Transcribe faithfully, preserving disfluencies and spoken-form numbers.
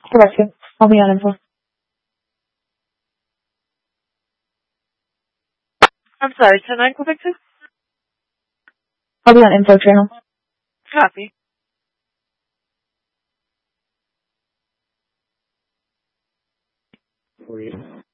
Correction. I'll be on info. I'm sorry, ten nine Quebec two? I'll be on info channel. Copy. For you.